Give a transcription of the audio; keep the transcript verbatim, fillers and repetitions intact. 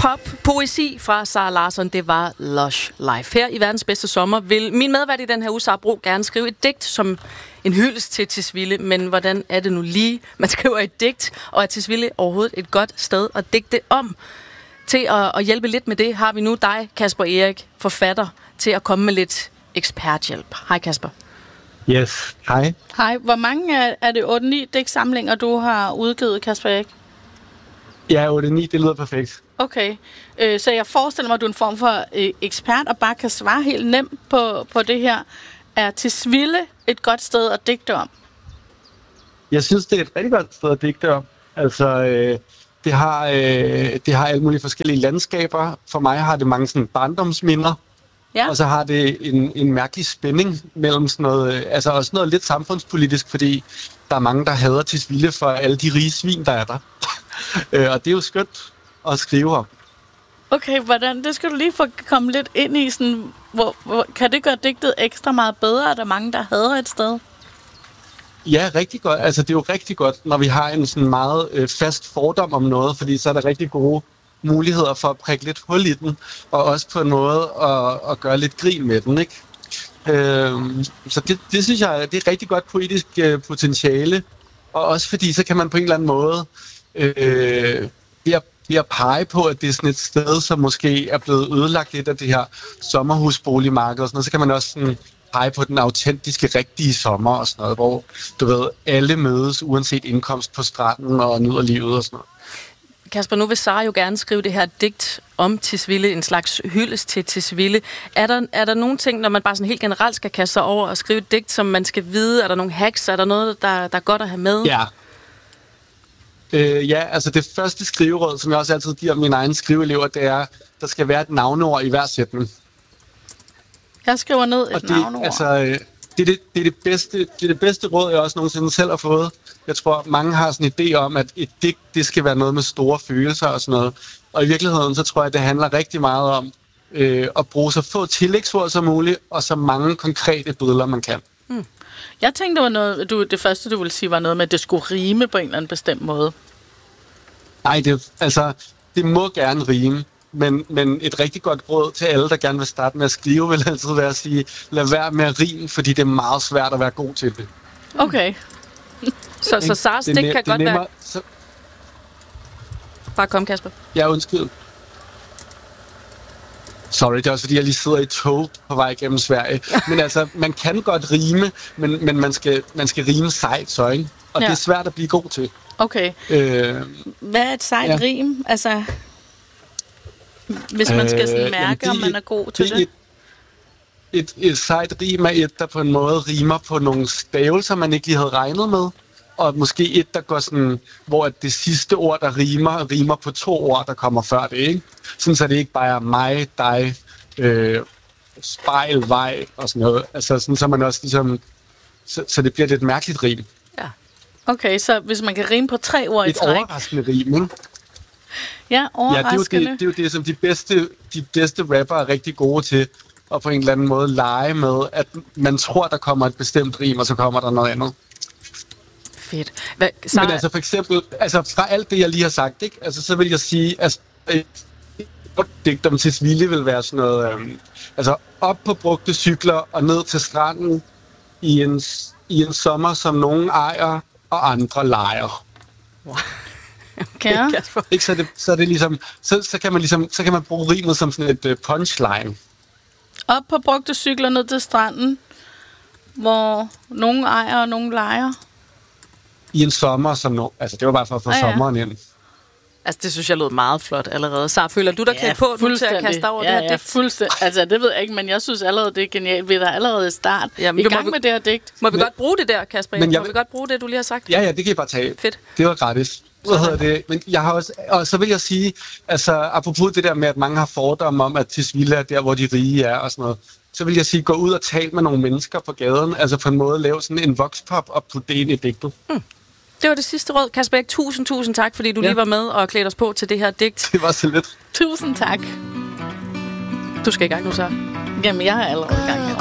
Pop, poesi fra Sara Larsson, det var Lush Life. Her i Verdens Bedste Sommer vil min medvært i den her uge, Sara Bro, gerne skrive et digt som en hyldest til Tisvilde. Men hvordan er det nu lige, man skriver et digt, og er Tisvilde overhovedet et godt sted at digte om? Til at, at hjælpe lidt med det, har vi nu dig, Kasper Erik, forfatter, til at komme med lidt eksperthjælp. Hej Kasper. Yes, hej. Hej, hvor mange er, er det otte ni digtsamlinger, du har udgivet, Kasper Erik? Ja, otte ni, det lyder perfekt. Okay, øh, så jeg forestiller mig, at du er en form for øh, ekspert, og bare kan svare helt nemt på, på det her. Er Tisvilde et godt sted at digte om? Jeg synes, det er et rigtig godt sted at digte om. Altså, øh, det, har, øh, det har alle mulige forskellige landskaber. For mig har det mange sådan barndomsminder. Ja. Og så har det en, en mærkelig spænding mellem sådan noget, altså også noget lidt samfundspolitisk, fordi der er mange, der hader Tisvilde for alle de rige svin, der er der. Og det er jo skønt at skrive om. Okay, hvordan? Det skal du lige få komme lidt ind i. Sådan, hvor, hvor, kan det gøre digtet ekstra meget bedre, at der er mange, der hader et sted? Ja, rigtig godt. Altså, det er jo rigtig godt, når vi har en sådan meget øh, fast fordom om noget, fordi så er der rigtig gode muligheder for at prikke lidt hul i den, og også på en måde at, at gøre lidt grin med den, ikke? Øhm, så det, det synes jeg, det er rigtig godt poetisk øh, potentiale, og også fordi, så kan man på en eller anden måde øh, ved, at, ved at pege på, at det er sådan et sted, som måske er blevet ødelagt lidt af det her sommerhusboligmarked og sådan noget, så kan man også sådan pege på den autentiske, rigtige sommer og sådan noget, hvor, du ved, alle mødes uanset indkomst på stranden og nyder livet og sådan noget. Kasper, nu vil Sara jo gerne skrive det her digt om Tisvilde, en slags hyldest til Tisvilde. Er der, er der nogle ting, når man bare sådan helt generelt skal kaste sig over og skrive et digt, som man skal vide? Er der nogle hacks? Er der noget, der, der er godt at have med? Ja. Øh, ja, altså det første skriveråd, som jeg også altid giver mine egne skriveelever, det er, der skal være et navneord i hver sætning. Jeg skriver ned et og det, navneord. Altså, det, er det, det, er det, bedste, det er det bedste råd, jeg også nogensinde selv har fået. Jeg tror, mange har sådan en idé om, at et digt, det skal være noget med store følelser og sådan noget. Og i virkeligheden, så tror jeg, det handler rigtig meget om øh, at bruge så få tillægsord som muligt, og så mange konkrete billeder, man kan. Hmm. Jeg tænkte, det var noget, du, det første, du ville sige, var noget med, at det skulle rime på en eller anden bestemt måde. Nej, det, altså, det må gerne rime. Men, men et rigtig godt råd til alle, der gerne vil starte med at skrive, vil altid være at sige, lad være med at rime, fordi det er meget svært at være god til det. Okay. så så Saras digt kan godt nemmere, være... Så... Bare kom, Kasper. Ja, undskyld. Sorry, det er også fordi, jeg lige sidder i tog på vej gennem Sverige. Men altså, man kan godt rime, men, men man, skal, man skal rime sejt, så ikke? Og ja. Det er svært at blive god til. Okay. Øh, Hvad er et sejt ja. rim? Altså... Hvis man skal sådan mærke, øh, om man er god til det? Et, et, et sejt rim er et, der på en måde rimer på nogle stavelser, man ikke lige havde regnet med. Og måske et, der går sådan, hvor det sidste ord, der rimer, rimer på to ord, der kommer før det, ikke? Sådan så det ikke bare er mig, dig, øh, spejl, vej og sådan noget. Altså sådan så man også ligesom, så, så det bliver lidt mærkeligt rim. Ja. Okay, så hvis man kan rime på tre ord et i træk. Et overraskende rim, ikke? Ja, overraskende. Ja, det er, jo det, det er jo det, som de bedste, de bedste rapper er rigtig gode til, at på en eller anden måde lege med, at man tror, der kommer et bestemt rim, og så kommer der noget andet. Fedt. Hvad, så... Men altså for eksempel, altså fra alt det, jeg lige har sagt, ikke? Altså så vil jeg sige, at et digt om Tisvilde vil være sådan noget, øhm, altså op på brugte cykler og ned til stranden i en, i en sommer, som nogen ejer og andre lejer. Wow. Okay, ja. Ikke, så, det, så, er det ligesom, så, så, kan man ligesom, så kan man bruge rimet som sådan et uh, punchline. Op på brugte cykler ned til stranden, hvor nogen ejer og nogen lejer. I en sommer, som no, altså det var bare for at få ah, ja. sommeren ind. Altså det synes jeg lød meget flot allerede. Så føler du dig ja, klædt på nu til at kaste over ja, det her ja, digt? fuldstændig. Altså det ved jeg ikke, men jeg synes allerede, det er genialt. Vi er der allerede i start. Jamen, I gang vi, med det her digt. Må vi men, godt bruge det der, Kasper? Men jeg, må vi godt bruge det, du lige har sagt? Ja, ja, det kan I bare tage. Fedt. Det var gratis. Hvad hedder det? Men jeg har også, og så vil jeg sige, altså apropos det der med, at mange har fordomme om, at Tisvilde er der, hvor de rige er og sådan noget, så vil jeg sige, gå ud og tale med nogle mennesker på gaden, altså på en måde lave sådan en voxpop og putte det ind i digtet. Hmm. Det var det sidste råd. Kasper Erik, tusind, tusind tak, fordi du ja. lige var med og klædte os på til det her digt. Det var så lidt. Tusind tak. Du skal i gang nu, så. Jamen, jeg er allerede i gang her.